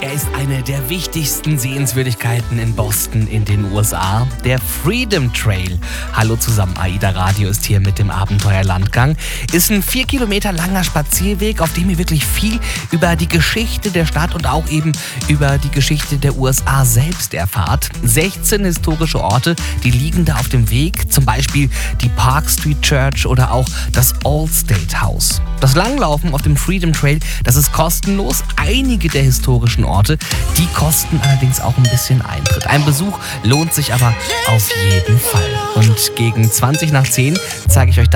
Er ist eine der wichtigsten Sehenswürdigkeiten in Boston in den USA, der Freedom Trail. Hallo zusammen, AIDA Radio ist hier mit dem Abenteuerlandgang. Ist ein 4 Kilometer langer Spazierweg, auf dem ihr wirklich viel über die Geschichte der Stadt und auch eben über die Geschichte der USA selbst erfahrt. 16 historische Orte, die liegen da auf dem Weg, zum Beispiel die Park Street Church oder auch das Allstate House. Das Langlaufen auf dem Freedom Trail, das ist kostenlos. Einige der historischen Orte, die kosten allerdings auch ein bisschen Eintritt. Ein Besuch lohnt sich aber auf jeden Fall. Und gegen 20 nach 10 zeige ich euch